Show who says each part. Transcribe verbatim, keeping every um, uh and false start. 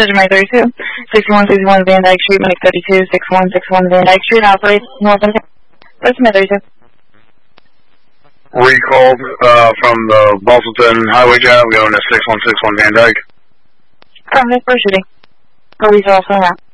Speaker 1: May thirty-two, sixty-one sixty-one Van Dyke Street, Munich thirty-two, sixty-one sixty-one Van Dyke Street, operates North and May thirty-two.
Speaker 2: Recalled uh, from the Boston Highway job going to six one six one Van Dyke.
Speaker 1: From this first shooting. Police are also around.